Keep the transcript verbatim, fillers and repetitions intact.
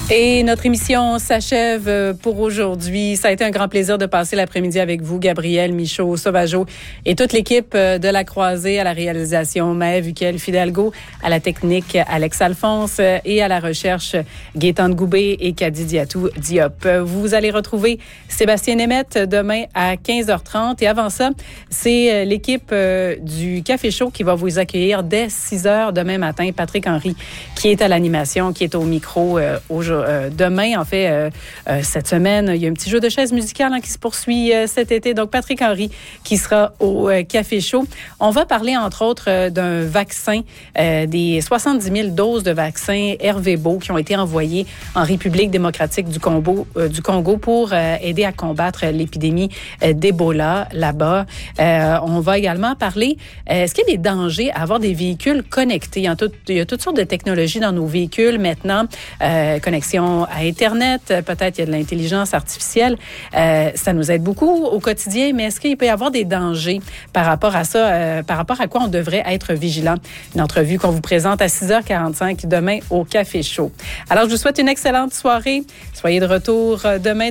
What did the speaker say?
Et notre émission s'achève pour aujourd'hui. Ça a été un grand plaisir de passer l'après-midi avec vous, Gabriel Michaud, Sauvageau et toute l'équipe de La Croisée, à la réalisation Maëve Huquel Fidalgo, à la technique Alex Alphonse et à la recherche Gaétan Goubé et Kadi Diatou Diop. Vous allez retrouver Sébastien Nemeth demain à quinze heures trente et avant ça, c'est l'équipe du Café Chaud qui va vous accueillir dès six heures demain matin. Patrick Henry qui est à l'animation, qui est au micro euh, aujourd'hui. Euh, demain, en fait, euh, euh, cette semaine, il y a un petit jeu de chaises musicales hein, qui se poursuit euh, cet été. Donc, Patrick Henry qui sera au euh, Café Chaud. On va parler, entre autres, euh, d'un vaccin, euh, des soixante-dix mille doses de vaccins Hervébo qui ont été envoyées en République démocratique du Congo, euh, du Congo pour euh, aider à combattre l'épidémie euh, d'Ebola là-bas. Euh, on va également parler, euh, est-ce qu'il y a des dangers à avoir des véhicules connectés? Il y a, tout, il y a toutes sortes de technologies dans nos véhicules maintenant, euh, connexion à Internet, peut-être il y a de l'intelligence artificielle. Euh, ça nous aide beaucoup au quotidien, mais est-ce qu'il peut y avoir des dangers par rapport à ça, euh, par rapport à quoi on devrait être vigilant? Une entrevue qu'on vous présente à six heures quarante-cinq demain au Café Chaud. Alors, je vous souhaite une excellente soirée. Soyez de retour demain.